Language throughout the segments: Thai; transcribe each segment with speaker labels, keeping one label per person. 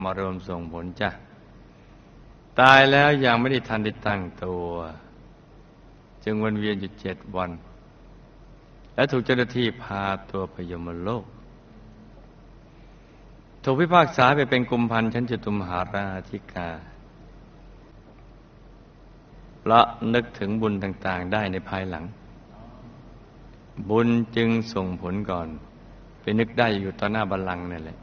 Speaker 1: มารวมส่งผลจ้ะตายแล้วยังไม่ได้ทันได้ตั้งตัวจึงวนเวียนอยู่7 วันและถูกเจ้าหน้าที่พาตัวไปยมโลกถูกพิพากษาไปเป็นกุมพันชั้นจตุมหาราชิกาเพราะนึกถึงบุญต่างๆได้ในภายหลังบุญจึงส่งผลก่อนไปนึกได้อยู่ต่อหน้าบัลลังก์นั่นแหละ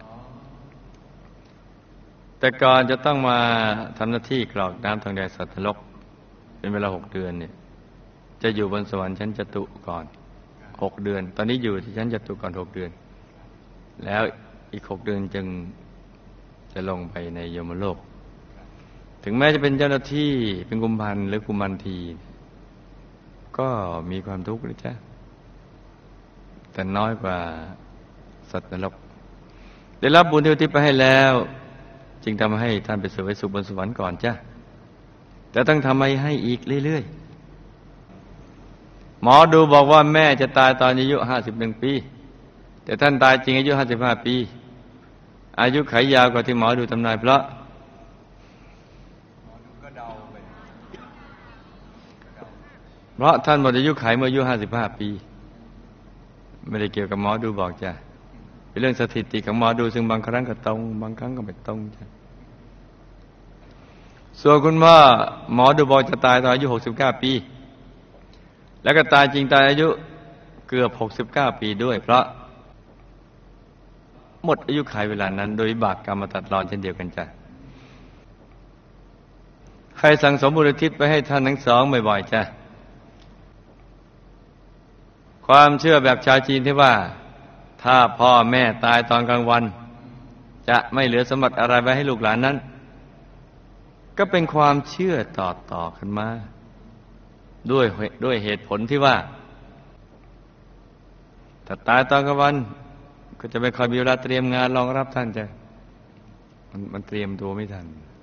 Speaker 1: แต่ก่อนจะต้องมาทำหน้าที่กรอกน้ำทองแดงสัตว์นรกเป็นเวลา6 เดือนเนี่ยจะอยู่บนสวรรค์ชั้นจตุก่อน6 เดือนตอนนี้อยู่ที่ชั้นจตุก่อน6 เดือนแล้วอีก6 เดือนจึงจะลงไปในยมโลกถึงแม้จะเป็นเจ้าหน้าที่เป็นกุมพันหรือกุมารทีก็มีความทุกข์นะจ๊ะแต่น้อยกว่าสัตว์นรกได้รับบุญที่อุทิศไปให้แล้วจึงทำให้ท่านไปเสวยสุขบนสวรรค์ก่อนจ้ะแต่ต้องทำให้อีกเรื่อยๆหมอดูบอกว่าแม่จะตายตอนอายุ51 ปีแต่ท่านตายจริงอายุ55 ปีอายุขัยยาวกว่าที่หมอดูทำนายเพราะท่านหมดอายุขัยเมื่ออายุ55 ปีไม่ได้เกี่ยวกับหมอดูบอกจ้ะเป็นเรื่องสถิติของหมอดูซึ่งบางครั้งก็ตรงบางครั้งก็ไม่ตรงจ้ะส่วนคุณพ่อหมอดูบอกจะตายตอนอายุ69 ปีแล้วก็ตายจริงตายอายุเกือบ69 ปีด้วยเพราะหมดอายุขัยเวลานั้นโดยวิบากกรรมมาตัดรอนเช่นเดียวกันจ้ะใครสั่งสมบุญอุทิศไปให้ท่านทั้งสองบ่อยๆจ้ะความเชื่อแบบชาวจีนที่ว่าถ้าพ่อแม่ตายตอนกลางวันจะไม่เหลือสมบัติอะไรไว้ให้ลูกหลานนั้นก็เป็นความเชื่อต่อๆกันมาด้วยเหตุผลที่ว่าถ้าตายตอนกลางวันก็จะไม่ค่อยมีเวลาเตรียมงานรองรับท่านจ้ะมันเตรียมตัวไม่ทัน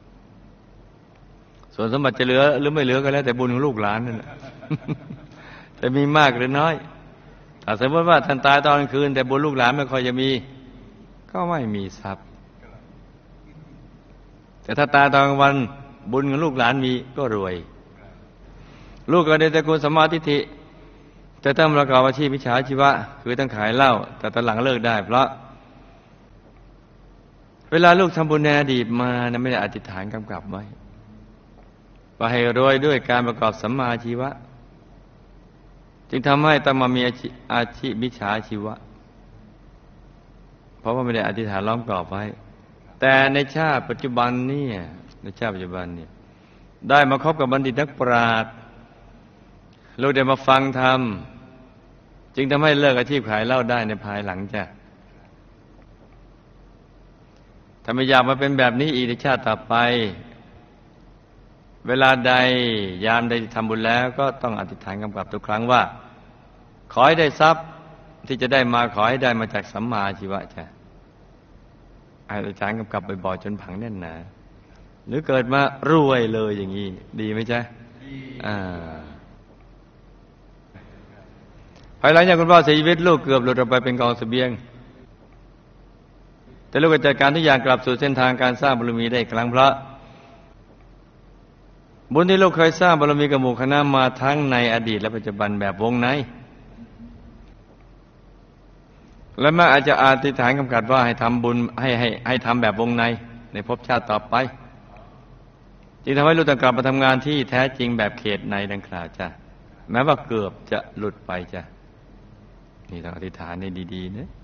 Speaker 1: ส่วนสมบัติจะเหลือหรือไม่เหลือก็แล้วแต่บุญของลูกหลานนั่นแหละจะมีมากหรือน้อยถ้าสมมติว่าท่านตายตอนกลางคืนแต่บุญลูกหลานไม่ค่อยจะมีก็ไม่มีทรัพย์แต่ถ้าตายตอนกลางวันบุญของลูกหลานมีก็รวยลูกก็ได้ตระกูลสัมมาทิฏฐิแต่ต้องประกอบอาชีพมิจฉาชีวะคือต้องขายเหล้าแต่ตอนหลังเลิกได้เพราะเวลาลูกทำบุญในอดีตมานะไม่ได้อธิษฐานกำกับไว้ว่าให้รวยด้วยการประกอบสัมมาอาชีวะจึงทำให้ต้องมามีอาชีพมิจฉาชีวะเพราะว่าไม่ได้อธิษฐานล้อมกรอบไว้แต่ในชาติปัจจุบันนี่ได้มาคบกับบัณฑิตนักปราชญ์ลูกได้มาฟังธรรมจึงทำให้เลิกอาชีพขายเหล้าได้ในภายหลังจ้ะถ้าไม่อยากมาเป็นแบบนี้อีกในชาติต่อไปเวลาใดยามใดทำบุญแล้วก็ต้องอธิษฐานกำกับทุกครั้งว่าขอให้ได้ทรัพย์ที่จะได้มาขอให้ได้มาจากสัมมาอาชีวะจ้ะอธิษฐานกำกับบ่อยๆจนผังแน่นหนาหรือเกิดมารวยเลยอย่างนี้ดีไหมจ๊ะภายหลังจากคุณพ่อเสียชีวิตลูกเกือบหลุดออกไปเป็นกองเสบียงแต่ลูกก็จัดการทุกอย่างกลับสู่เส้นทางการสร้างบารมีได้อีกครั้งเพราะบุญที่ลูกเคยสร้างบารมีกับหมู่คณะมาทั้งในอดีตและปัจจุบันแบบวงในและแม่อาจจะอธิษฐานกำกับว่าให้ทำบุญให้ทำแบบวงในภพชาติต่อไปจึงทำให้ลูกต้องกลับมาทำงานที่แท้จริงแบบเขตในดังกล่าวจ้ะแม้ว่าเกือบจะหลุดไปจ้ะนี่ต้องอธิษฐานให้ดีๆนะ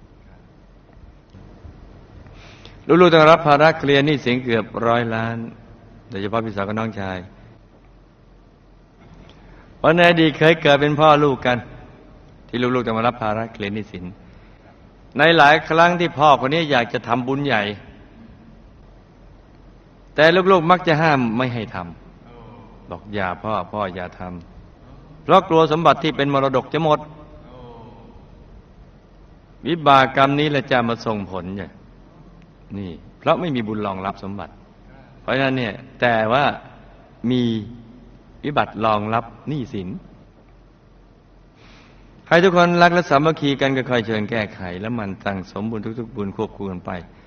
Speaker 1: ลูกๆต้องรับภาระเคลียร์หนี้สินเกือบ100 ล้านโดยเฉพาะพี่สาวกับน้องชายเพราะในอดีตเคยเกิดเป็นพ่อลูกกันที่ลูกๆต้องมารับภาระเคลียร์หนี้สินในหลายครั้งที่พ่อคนนี้อยากจะทำบุญใหญ่แต่ลูกๆมักจะห้ามไม่ให้ทำบอกอย่าพ่ออย่าทำเพราะกลัวสมบัติที่เป็นมรดกจะหมดวิบากกรรมนี้แหละจะมาส่งผลเนี่ยนี่เพราะไม่มีบุญรองรับสมบัติเพราะฉะนั้นเนี่ยแต่ว่ามีวิบัติรองรับหนี้สินใครทุกคนรักและสามัคคีกันก็ค่อยเชิญแก้ไขและมันตั้งสมบุญทุกๆบุญควบคู่กันไป